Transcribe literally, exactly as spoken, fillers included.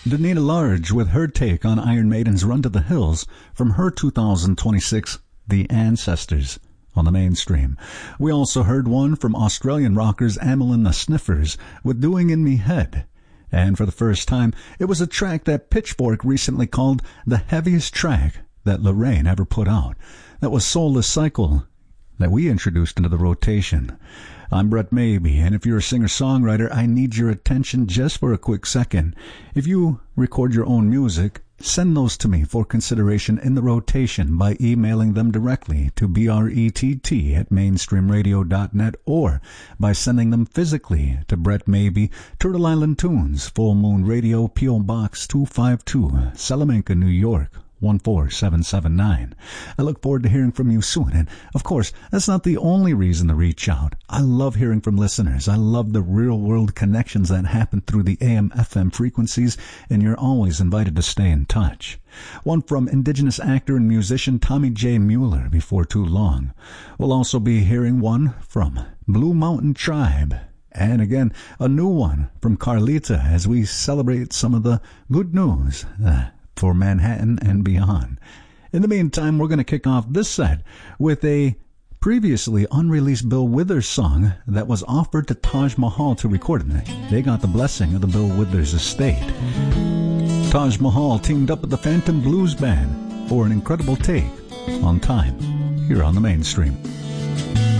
Danita Large with her take on Iron Maiden's Run to the Hills from her two thousand twenty-six The Ancestors on the Mainstream. We also heard one from Australian rockers Amyl and the Sniffers with Doing in Me Head. And for the first time, it was a track that Pitchfork recently called the heaviest track that Lorraine ever put out. That was Soulless Cycle that we introduced into the rotation. I'm Brett Maybe, and if you're a singer-songwriter, I need your attention just for a quick second. If you record your own music, send those to me for consideration in the rotation by emailing them directly to brett at mainstreamradio dot net or by sending them physically to Brett Maybe, Turtle Island Tunes, Full Moon Radio, P O. Box two five two, Salamanca, New York, one four seven seven nine. I look forward to hearing from you soon. And, of course, that's not the only reason to reach out. I love hearing from listeners. I love the real-world connections that happen through the A M F M frequencies, and you're always invited to stay in touch. One from Indigenous actor and musician Tommy J. Mueller before too long. We'll also be hearing one from Blue Mountain Tribe. And again, a new one from Carlita as we celebrate some of the good news Uh, for Manhattan and beyond. In the meantime, we're going to kick off this set with a previously unreleased Bill Withers song that was offered to Taj Mahal to record. They got the blessing of the Bill Withers estate. Taj Mahal teamed up with the Phantom Blues Band for an incredible take on Time here on the Mainstream.